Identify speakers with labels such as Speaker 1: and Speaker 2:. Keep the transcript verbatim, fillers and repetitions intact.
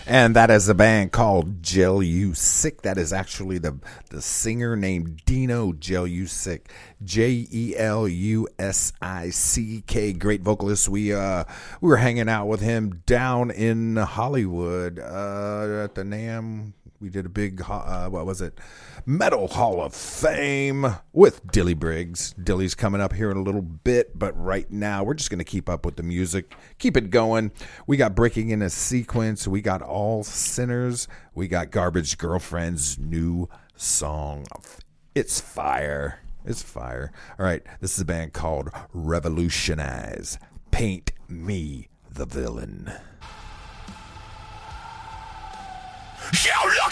Speaker 1: And that is a band called Jelusick. That is actually the the singer named Dino Jelusick. J E L U S I C K. Great vocalist. We uh we were hanging out with him down in Hollywood uh, at the NAMM. We did a big, uh, what was it, Metal Hall of Fame with Dilly Briggs. Dilly's coming up here in a little bit, but right now we're just going to keep up with the music, keep it going. We got Breaking in a Sequence. We got All Sinners. We got Garbage Girlfriend's new song. It's fire. It's fire. All right, this is a band called Revolutionize. Paint Me the Villain.
Speaker 2: You look